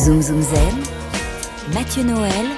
Zoom Zoom Zen, Mathieu Noël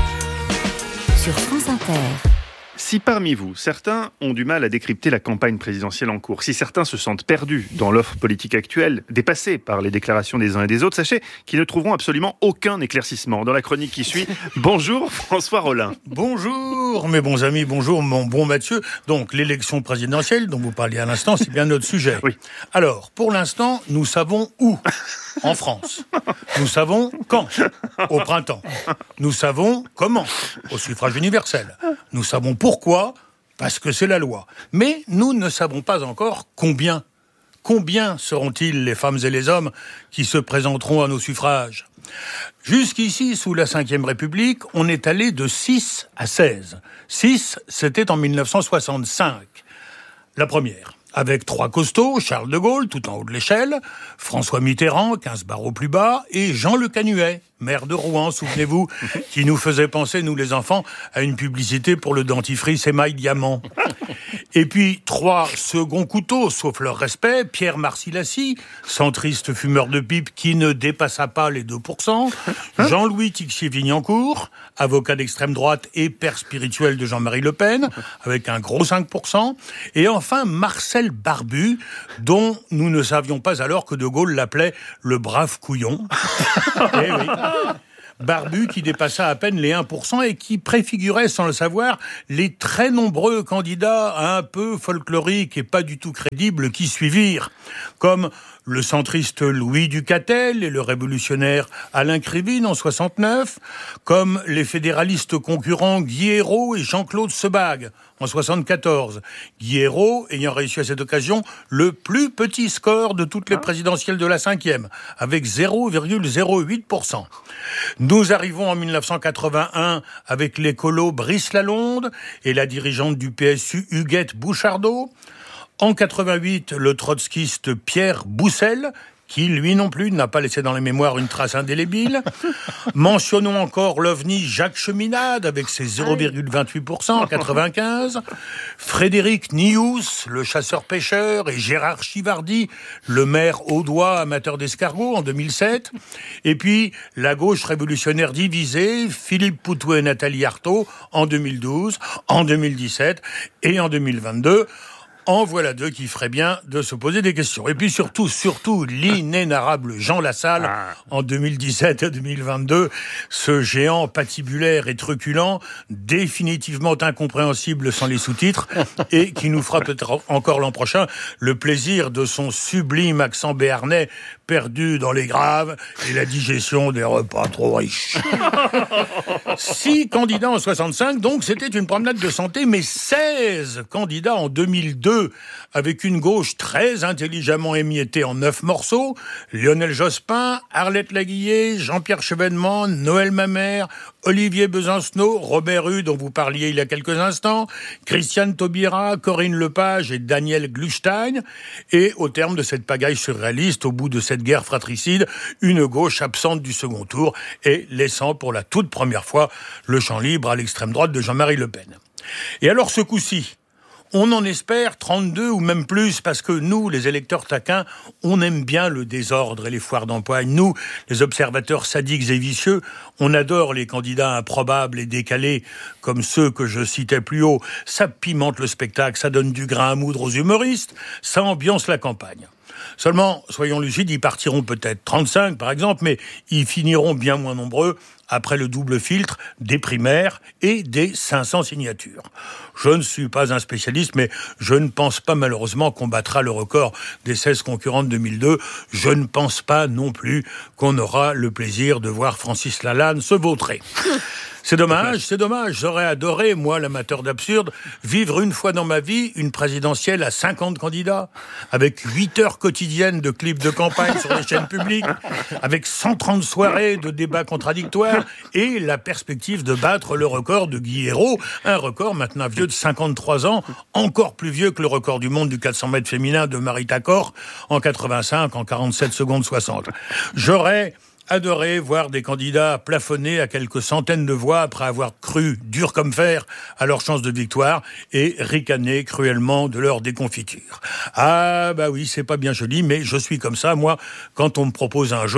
sur France Inter. Si parmi vous, certains ont du mal à décrypter la campagne présidentielle en cours, si certains se sentent perdus dans l'offre politique actuelle, dépassés par les déclarations des uns et des autres, sachez qu'ils ne trouveront absolument aucun éclaircissement. Dans la chronique qui suit, bonjour François Rollin. Bonjour mes bons amis, bonjour mon bon Mathieu. Donc l'élection présidentielle dont vous parliez à l'instant, c'est bien notre sujet. Oui. Alors, pour l'instant, nous savons où ? En France. Nous savons quand ? Au printemps. Nous savons comment ? Au suffrage universel. Nous savons pourquoi ? Parce que c'est la loi. Mais nous ne savons pas encore combien. Combien seront-ils les femmes et les hommes qui se présenteront à nos suffrages ? Jusqu'ici, sous la Ve République, on est allé de 6 à 16. 6, c'était en 1965. La première. Avec 3 costauds, Charles de Gaulle, tout en haut de l'échelle, François Mitterrand, 15 barreaux plus bas, et Jean Le Canuet, maire de Rouen, souvenez-vous, qui nous faisait penser, nous les enfants, à une publicité pour le dentifrice émail diamant. Et puis 3 seconds couteaux, sauf leur respect, Pierre Marcillaci, centriste fumeur de pipe qui ne dépassa pas les 2%, Jean-Louis Tixier-Vignancourt, avocat d'extrême droite et père spirituel de Jean-Marie Le Pen, avec un gros 5%, et enfin Marcel Barbu, dont nous ne savions pas alors que De Gaulle l'appelait le brave couillon. Eh oui. Barbu qui dépassa à peine les 1% et qui préfigurait, sans le savoir, les très nombreux candidats un peu folkloriques et pas du tout crédibles qui suivirent, comme le centriste Louis Ducatel et le révolutionnaire Alain Krivine en 69, comme les fédéralistes concurrents Guy Hérault et Jean-Claude Sebag en 74. Guy Hérault ayant réussi à cette occasion le plus petit score de toutes les présidentielles de la 5e, avec 0,08%. Nous arrivons en 1981 avec l'écolo Brice Lalonde et la dirigeante du PSU Huguette Bouchardot. En 88, le trotskiste Pierre Boussel, qui, lui non plus, n'a pas laissé dans les mémoires une trace indélébile. Mentionnons encore l'OVNI Jacques Cheminade, avec ses 0,28% en 95. Frédéric Nious, le chasseur-pêcheur, et Gérard Chivardi, le maire audois amateur d'escargots, en 2007. Et puis, la gauche révolutionnaire divisée, Philippe Poutou et Nathalie Arthaud, en 2012, en 2017 et en 2022. En voilà 2 qui feraient bien de se poser des questions. Et puis surtout, l'inénarrable Jean Lassalle, en 2017 et 2022, ce géant patibulaire et truculent, définitivement incompréhensible sans les sous-titres, et qui nous fera peut-être encore l'an prochain le plaisir de son sublime accent béarnais perdu dans les graves et la digestion des repas trop riches. 6 candidats en 65, donc c'était une promenade de santé, mais 16 candidats en 2002, avec une gauche très intelligemment émiettée en 9 morceaux, Lionel Jospin, Arlette Laguillet, Jean-Pierre Chevènement, Noël Mamère, Olivier Besancenot, Robert Hue, dont vous parliez il y a quelques instants, Christiane Taubira, Corinne Lepage et Daniel Gluckstein, et au terme de cette pagaille surréaliste, au bout de cette guerre fratricide, une gauche absente du second tour et laissant pour la toute première fois le champ libre à l'extrême droite de Jean-Marie Le Pen. Et alors ce coup-ci, on en espère 32 ou même plus, parce que nous, les électeurs taquins, on aime bien le désordre et les foires d'empoigne. Nous, les observateurs sadiques et vicieux, on adore les candidats improbables et décalés, comme ceux que je citais plus haut. Ça pimente le spectacle, ça donne du grain à moudre aux humoristes, ça ambiance la campagne. Seulement, soyons lucides, ils partiront peut-être 35 par exemple, mais ils finiront bien moins nombreux après le double filtre des primaires et des 500 signatures. Je ne suis pas un spécialiste, mais je ne pense pas malheureusement qu'on battra le record des 16 concurrents de 2002. Je ne pense pas non plus qu'on aura le plaisir de voir Francis Lalanne se vautrer. C'est dommage. J'aurais adoré, moi, l'amateur d'absurde, vivre une fois dans ma vie une présidentielle à 50 candidats, avec 8 heures quotidiennes de clips de campagne sur les chaînes publiques, avec 130 soirées de débats contradictoires et la perspective de battre le record de Guy Hérault, un record maintenant vieux de 53 ans, encore plus vieux que le record du monde du 400 mètres féminin de Marie Tacor en 85, en 47 secondes 60. J'aurais adoré voir des candidats plafonner à quelques centaines de voix après avoir cru dur comme fer à leur chance de victoire et ricaner cruellement de leur déconfiture. Ah bah oui, c'est pas bien joli, mais je suis comme ça, moi, quand on me propose un jeu,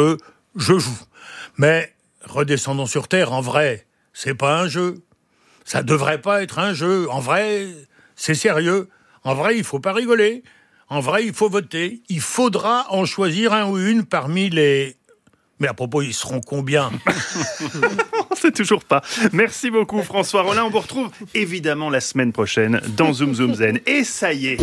je joue. Mais redescendons sur Terre, en vrai, c'est pas un jeu. Ça devrait pas être un jeu. En vrai, c'est sérieux. En vrai, il faut pas rigoler. En vrai, il faut voter. Il faudra en choisir un ou une parmi les... Mais à propos, ils seront combien ? On sait toujours pas. Merci beaucoup François Rollin. On vous retrouve évidemment la semaine prochaine dans Zoom Zoom Zen. Et ça y est,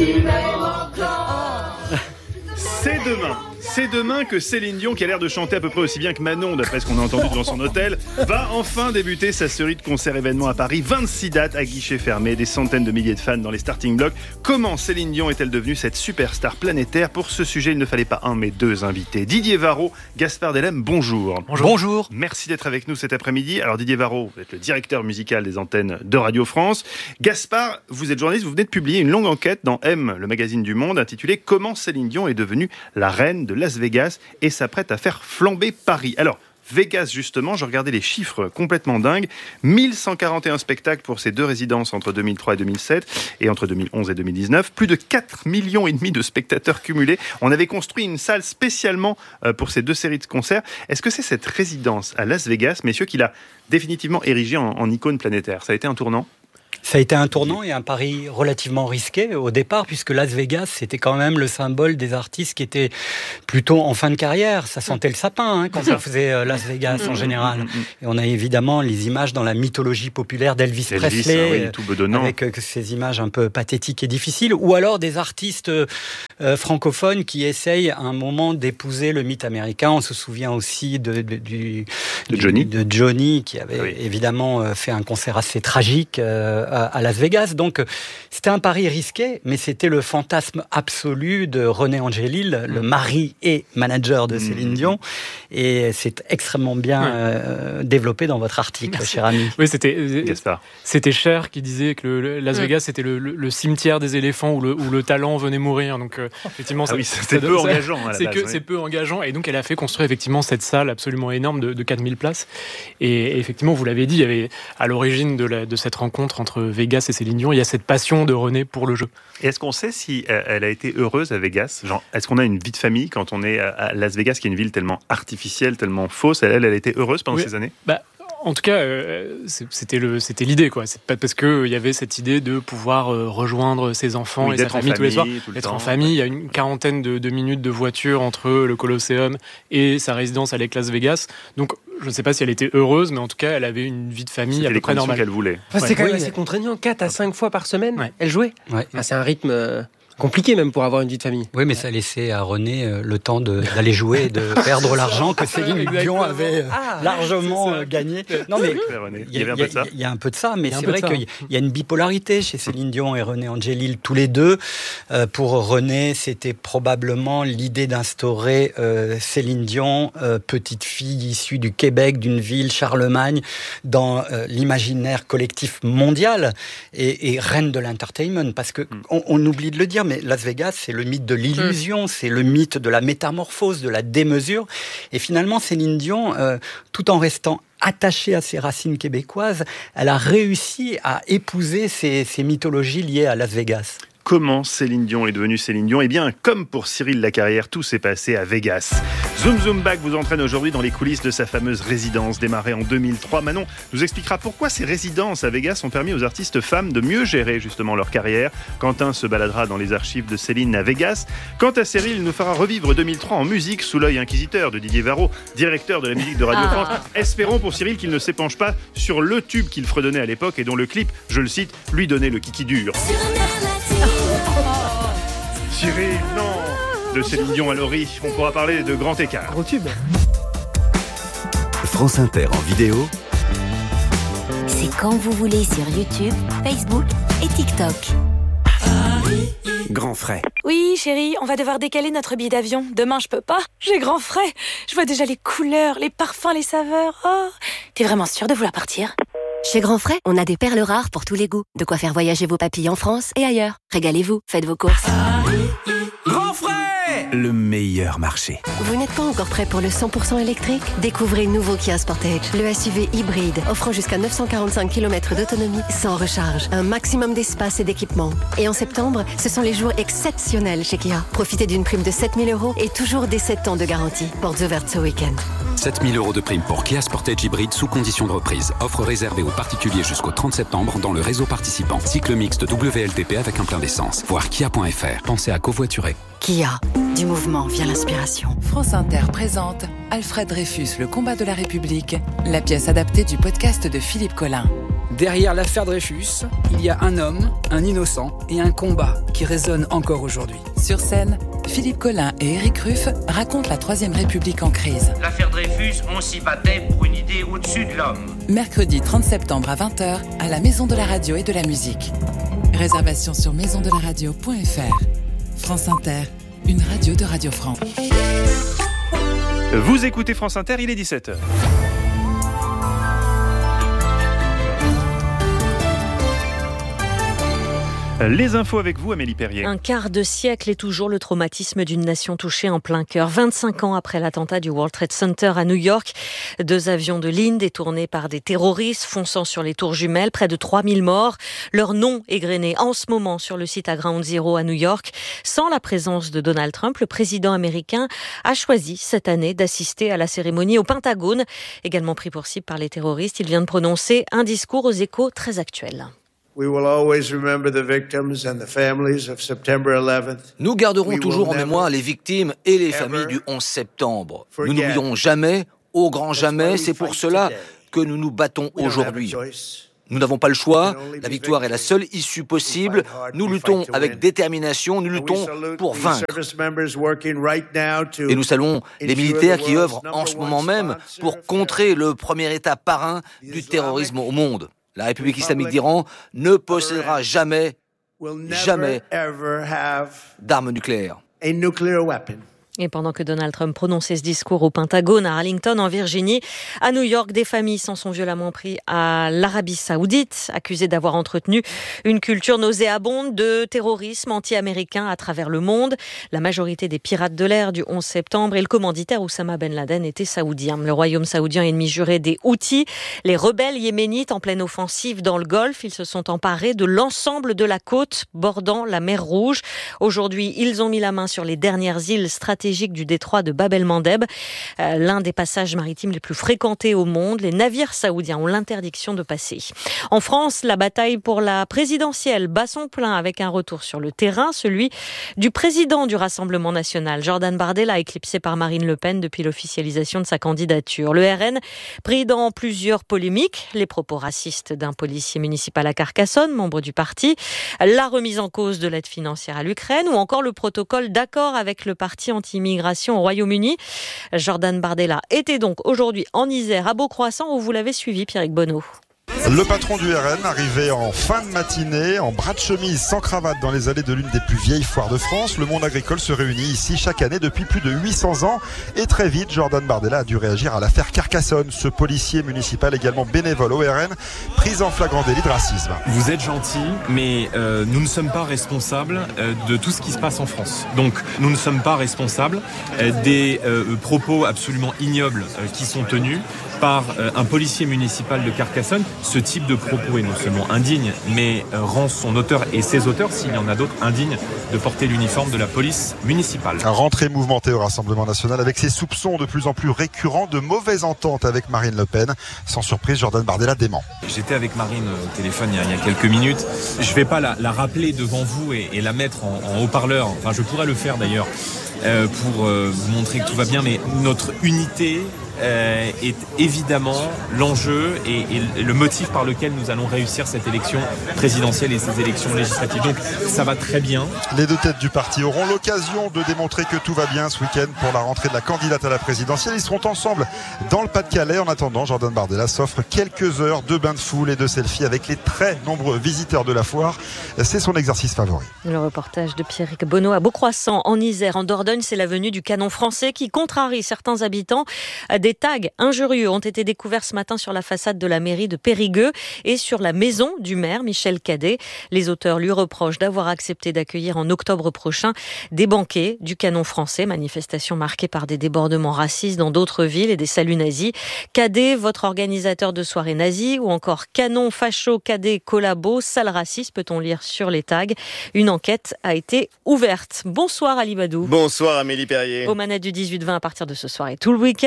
c'est demain. C'est demain que Céline Dion, qui a l'air de chanter à peu près aussi bien que Manon, d'après ce qu'on a entendu devant son hôtel, va enfin débuter sa série de concerts-événements à Paris. 26 dates à guichet fermé, des centaines de milliers de fans dans les starting blocks. Comment Céline Dion est-elle devenue cette superstar planétaire ? Pour ce sujet, il ne fallait pas un, mais deux invités. Didier Varro, Gaspard Delhem, bonjour. Bonjour. Merci d'être avec nous cet après-midi. Alors Didier Varro, vous êtes le directeur musical des antennes de Radio France. Gaspard, vous êtes journaliste, vous venez de publier une longue enquête dans M, le magazine du Monde, intitulée « Comment Céline Dion est devenue la reine de Las Vegas et s'apprête à faire flamber Paris ». Alors, Vegas, justement, je regardais les chiffres complètement dingues. 1141 spectacles pour ces deux résidences entre 2003 et 2007 et entre 2011 et 2019. Plus de 4,5 millions de spectateurs cumulés. On avait construit une salle spécialement pour ces deux séries de concerts. Est-ce que c'est cette résidence à Las Vegas, messieurs, qui l'a définitivement érigée en icône planétaire ? Ça a été un tournant ? Ça a été un tournant et un pari relativement risqué au départ, puisque Las Vegas, c'était quand même le symbole des artistes qui étaient plutôt en fin de carrière. Ça sentait le sapin quand on faisait Las Vegas en général. Et on a évidemment les images dans la mythologie populaire d'Elvis Presley, oui, tout bedonnant, avec ces images un peu pathétiques et difficiles, ou alors des artistes francophones qui essayent à un moment d'épouser le mythe américain. On se souvient aussi de Johnny, qui avait évidemment fait un concert assez tragique à Las Vegas. Donc, c'était un pari risqué, mais c'était le fantasme absolu de René Angélil, le mari et manager de Céline Dion. Et c'est extrêmement bien développé dans votre article, cher ami. Oui, c'était Cher qui disait que Las Vegas, c'était le cimetière des éléphants où le talent venait mourir. Donc, effectivement, c'est peu engageant. C'est peu engageant. Et donc, elle a fait construire effectivement cette salle absolument énorme de 4000 places. Et effectivement, vous l'avez dit, il y avait à l'origine de cette rencontre entre Vegas et Céline Dion, il y a cette passion de René pour le jeu. Et est-ce qu'on sait si elle a été heureuse à Vegas ? Genre, est-ce qu'on a une vie de famille quand on est à Las Vegas, qui est une ville tellement artificielle, tellement fausse ? Elle a été heureuse pendant ces années ? En tout cas, c'était l'idée, quoi. C'est pas parce que il y avait cette idée de pouvoir rejoindre ses enfants et sa famille tous les soirs, d'être en famille. Il y a une quarantaine de minutes de voiture entre le Colosseum et sa résidence à Las Vegas. Donc, je ne sais pas si elle était heureuse, mais en tout cas, elle avait une vie de famille à peu près normale. Qu'elle voulait. C'était quand même assez contraignant. 4 à 5 fois par semaine, elle jouait. Ouais. C'est un rythme compliqué même pour avoir une vie de famille. Oui, mais ça laissait à René le temps d'aller jouer et de perdre l'argent que Céline Dion avait largement gagné. Non, mais il y a un peu de ça, mais c'est vrai qu'il y a une bipolarité chez Céline Dion et René Angélil, tous les deux. Pour René, c'était probablement l'idée d'instaurer Céline Dion, petite fille issue du Québec, d'une ville, Charlemagne, dans l'imaginaire collectif mondial et reine de l'entertainment, parce que on oublie de le dire, mais Las Vegas, c'est le mythe de l'illusion, c'est le mythe de la métamorphose, de la démesure. Et finalement, Céline Dion, tout en restant attachée à ses racines québécoises, elle a réussi à épouser ces mythologies liées à Las Vegas. Comment Céline Dion est devenue Céline Dion ? Eh bien, comme pour Cyril Lacarrière, tout s'est passé à Vegas. Zoom Zoom Back vous entraîne aujourd'hui dans les coulisses de sa fameuse résidence démarrée en 2003. Manon nous expliquera pourquoi ces résidences à Vegas ont permis aux artistes femmes de mieux gérer justement leur carrière. Quentin se baladera dans les archives de Céline à Vegas. Quant à Cyril, il nous fera revivre 2003 en musique sous l'œil inquisiteur de Didier Varro, directeur de la musique de Radio France. Espérons pour Cyril qu'il ne s'épanche pas sur le tube qu'il fredonnait à l'époque et dont le clip, je le cite, lui donnait le kiki dur. Cyril, non. De Céline Dion à Laurie, on pourra parler de grand écart. Gros tube. France Inter en vidéo. C'est quand vous voulez sur YouTube, Facebook et TikTok. Grand frais. Oui, chérie, on va devoir décaler notre billet d'avion. Demain, je peux pas. J'ai grand frais. Je vois déjà les couleurs, les parfums, les saveurs. Oh, t'es vraiment sûre de vouloir partir ? Chez Grand Frais, on a des perles rares pour tous les goûts. De quoi faire voyager vos papilles en France et ailleurs. Régalez-vous, faites vos courses. Grand frais, le meilleur marché. Vous n'êtes pas encore prêt pour le 100% électrique ? Découvrez le nouveau Kia Sportage, le SUV hybride, offrant jusqu'à 945 km d'autonomie sans recharge, un maximum d'espace et d'équipement. Et en septembre, ce sont les jours exceptionnels chez Kia. Profitez d'une prime de 7 000 € et toujours des 7 ans de garantie. Portes ouvertes ce week-end. 7 000 € de prime pour Kia Sportage hybride sous condition de reprise. Offre réservée aux particuliers jusqu'au 30 septembre dans le réseau participant. Cycle mixte WLTP avec un plein d'essence. Voir kia.fr. Pensez à covoiturer. Kia, du mouvement vient l'inspiration. France Inter présente Alfred Dreyfus, le combat de la République, la pièce adaptée du podcast de Philippe Collin. Derrière l'affaire Dreyfus, il y a un homme, un innocent et un combat qui résonne encore aujourd'hui. Sur scène, Philippe Collin et Éric Ruff racontent la Troisième République en crise. L'affaire Dreyfus, on s'y battait pour une idée au-dessus de l'homme. Mercredi 30 septembre à 20h, à la Maison de la Radio et de la Musique. Réservation sur maisondelaradio.fr. France Inter, une radio de Radio France. Vous écoutez France Inter, il est 17h. Les infos avec vous, Amélie Perrier. Un quart de siècle et toujours le traumatisme d'une nation touchée en plein cœur. 25 ans après l'attentat du World Trade Center à New York, 2 avions de ligne détournés par des terroristes fonçant sur les tours jumelles, près de 3000 morts. Leur nom égrené en ce moment sur le site à Ground Zero à New York. Sans la présence de Donald Trump, le président américain a choisi cette année d'assister à la cérémonie au Pentagone. Également pris pour cible par les terroristes, il vient de prononcer un discours aux échos très actuels. Nous garderons toujours en mémoire les victimes et les familles du 11 septembre. Nous n'oublierons jamais, au grand jamais, c'est pour cela que nous nous battons aujourd'hui. Nous n'avons pas le choix, la victoire est la seule issue possible. Nous luttons avec détermination, nous luttons pour vaincre. Et nous saluons les militaires qui œuvrent en ce moment même pour contrer le premier État parrain du terrorisme au monde. La République islamique d'Iran ne possédera jamais d'armes nucléaires. Et pendant que Donald Trump prononçait ce discours au Pentagone, à Arlington, en Virginie, à New York, des familles s'en sont violemment pris à l'Arabie Saoudite, accusées d'avoir entretenu une culture nauséabonde de terrorisme anti-américain à travers le monde. La majorité des pirates de l'air du 11 septembre et le commanditaire Oussama Ben Laden étaient saoudiens. Le royaume saoudien est ennemi juré des Houthis, les rebelles yéménites en pleine offensive dans le Golfe. Ils se sont emparés de l'ensemble de la côte bordant la mer Rouge. Aujourd'hui, ils ont mis la main sur les dernières îles stratégiques du détroit de Bab el-Mandeb, l'un des passages maritimes les plus fréquentés au monde. Les navires saoudiens ont l'interdiction de passer. En France, la bataille pour la présidentielle bat son plein avec un retour sur le terrain, celui du président du Rassemblement national. Jordan Bardella, éclipsé par Marine Le Pen depuis l'officialisation de sa candidature. Le RN pris dans plusieurs polémiques, les propos racistes d'un policier municipal à Carcassonne, membre du parti, la remise en cause de l'aide financière à l'Ukraine ou encore le protocole d'accord avec le parti anti-immigration au Royaume-Uni. Jordan Bardella était donc aujourd'hui en Isère, à Beaucroissant, où vous l'avez suivi, Pierrick Bonneau. Le patron du RN arrivé en fin de matinée, en bras de chemise, sans cravate, dans les allées de l'une des plus vieilles foires de France. Le monde agricole se réunit ici chaque année depuis plus de 800 ans. Et très vite, Jordan Bardella a dû réagir à l'affaire Carcassonne. Ce policier municipal, également bénévole au RN, pris en flagrant délit de racisme. Vous êtes gentil, mais nous ne sommes pas responsables de tout ce qui se passe en France. Donc, nous ne sommes pas responsables des propos absolument ignobles qui sont tenus par un policier municipal de Carcassonne. Ce type de propos est non seulement indigne, mais rend son auteur et ses auteurs, s'il y en a d'autres, indignes de porter l'uniforme de la police municipale. Rentrée mouvementée au Rassemblement national avec ses soupçons de plus en plus récurrents de mauvaise entente avec Marine Le Pen. Sans surprise, Jordan Bardella dément. J'étais avec Marine au téléphone il y a quelques minutes. Je ne vais pas la rappeler devant vous et la mettre en haut-parleur. Enfin, je pourrais le faire d'ailleurs pour vous montrer que tout va bien, mais notre unité est évidemment l'enjeu et le motif par lequel nous allons réussir cette élection présidentielle et ces élections législatives. Donc ça va très bien. Les deux têtes du parti auront l'occasion de démontrer que tout va bien ce week-end pour la rentrée de la candidate à la présidentielle. Ils seront ensemble dans le Pas-de-Calais. En attendant, Jordan Bardella s'offre quelques heures de bain de foule et de selfies avec les très nombreux visiteurs de la foire. C'est son exercice favori. Le reportage de Pierrick Bonneau à Beaucroissant, en Isère, en Dordogne. C'est la venue du canon français qui contrarie certains habitants. Des tags injurieux ont été découverts ce matin sur la façade de la mairie de Périgueux et sur la maison du maire Michel Cadet. Les auteurs lui reprochent d'avoir accepté d'accueillir en octobre prochain des banquets du canon français, manifestation marquée par des débordements racistes dans d'autres villes et des saluts nazis. Cadet, votre organisateur de soirée nazie, ou encore canon, facho, Cadet, collabo, sale raciste, peut-on lire sur les tags. Une enquête a été ouverte. Bonsoir Ali Badou. Bonsoir Amélie Perrier. Aux manettes du 18-20 à partir de ce soir et tout le week-end, dans le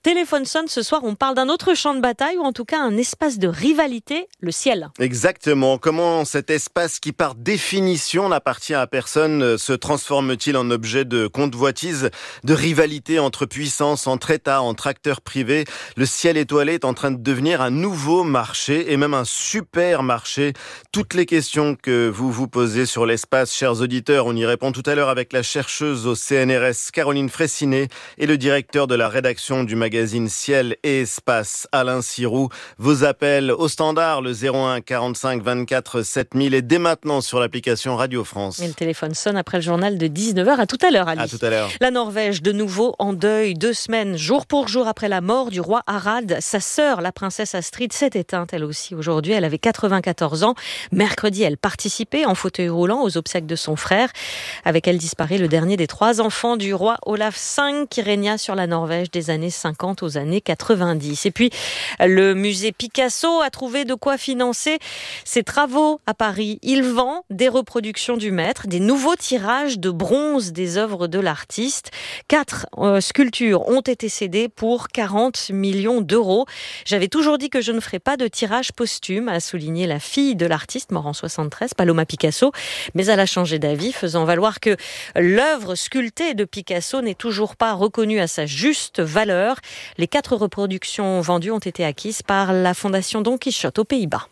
Téléphone sonne ce soir, on parle d'un autre champ de bataille ou en tout cas un espace de rivalité, le ciel. Exactement. Comment cet espace qui par définition n'appartient à personne se transforme-t-il en objet de convoitise, de rivalité entre puissances, entre États, entre acteurs privés? Le ciel étoilé est en train de devenir un nouveau marché et même un super marché. Toutes les questions que vous vous posez sur l'espace, chers auditeurs, on y répond tout à l'heure avec la chercheuse au CNRS Caroline Fraissinet et le directeur de la rédaction du magazine Ciel et Espace, Alain Siroux. Vos appels au standard, le 01 45 24 7000 et dès maintenant sur l'application Radio France. Et le téléphone sonne après le journal de 19h. À tout à l'heure, Ali. À tout à l'heure. La Norvège, de nouveau en deuil, 2 semaines, jour pour jour après la mort du roi Harald. Sa sœur, la princesse Astrid, s'est éteinte elle aussi aujourd'hui. Elle avait 94 ans. Mercredi, elle participait en fauteuil roulant aux obsèques de son frère. Avec elle disparaît le dernier des 3 enfants du roi Olaf V qui régna sur la Norvège des années 50 aux années 90. Et puis, le musée Picasso a trouvé de quoi financer ses travaux à Paris. Il vend des reproductions du maître, des nouveaux tirages de bronze des œuvres de l'artiste. 4 sculptures ont été cédées pour 40 millions d'euros. J'avais toujours dit que je ne ferais pas de tirage posthume, a souligné la fille de l'artiste, mort en 73, Paloma Picasso. Mais elle a changé d'avis, faisant valoir que l'œuvre sculptée de Picasso n'est toujours pas reconnue à sa juste valeur. Les 4 reproductions vendues ont été acquises par la Fondation Don Quichotte aux Pays-Bas.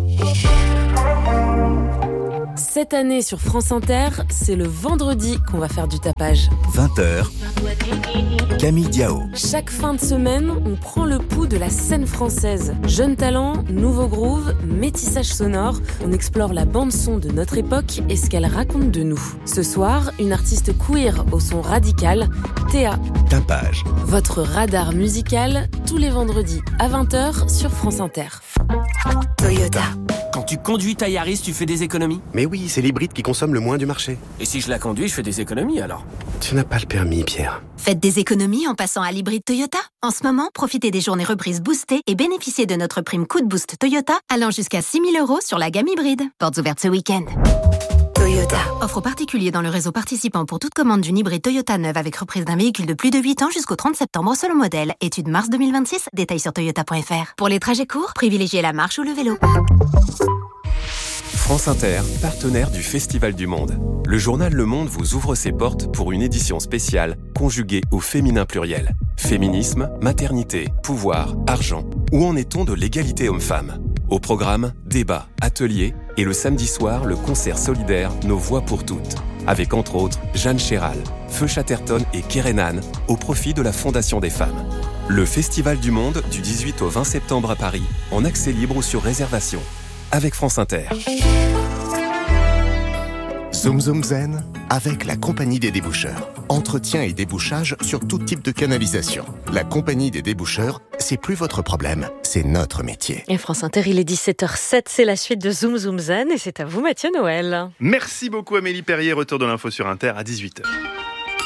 Cette année sur France Inter, c'est le vendredi qu'on va faire du tapage. 20h, Camille Diao. Chaque fin de semaine, on prend le pouls de la scène française. Jeunes talents, nouveaux grooves, métissage sonore. On explore la bande-son de notre époque et ce qu'elle raconte de nous. Ce soir, une artiste queer au son radical, Théa. Tapage. Votre radar musical, tous les vendredis à 20h sur France Inter. Toyota. Quand tu conduis ta Yaris, tu fais des économies? Mais oui, c'est l'hybride qui consomme le moins du marché. Et si je la conduis, je fais des économies alors? Tu n'as pas le permis, Pierre. Faites des économies en passant à l'hybride Toyota. En ce moment, profitez des journées reprises boostées et bénéficiez de notre prime coup de boost Toyota allant jusqu'à 6 000 € sur la gamme hybride. Portes ouvertes ce week-end. Toyota. Offre aux particuliers dans le réseau participant pour toute commande d'une hybride Toyota neuve avec reprise d'un véhicule de plus de 8 ans jusqu'au 30 septembre selon modèle. Étude mars 2026, détails sur toyota.fr. Pour les trajets courts, privilégiez la marche ou le vélo. France Inter, partenaire du Festival du Monde. Le journal Le Monde vous ouvre ses portes pour une édition spéciale conjuguée au féminin pluriel. Féminisme, maternité, pouvoir, argent. Où en est-on de l'égalité homme-femme? Au programme, débats, ateliers et le samedi soir, le concert solidaire Nos Voix pour toutes. Avec entre autres Jeanne Chéral, Feu Chatterton et Kerenan au profit de la Fondation des femmes. Le Festival du Monde du 18 au 20 septembre à Paris, en accès libre ou sur réservation. Avec France Inter. Zoom Zoom Zen avec la Compagnie des Déboucheurs. Entretien et débouchage sur tout type de canalisation. La Compagnie des Déboucheurs, c'est plus votre problème, c'est notre métier. Et France Inter, il est 17h07, c'est la suite de Zoom Zoom Zen et c'est à vous Mathieu Noël. Merci beaucoup Amélie Perrier, retour de l'info sur Inter à 18h.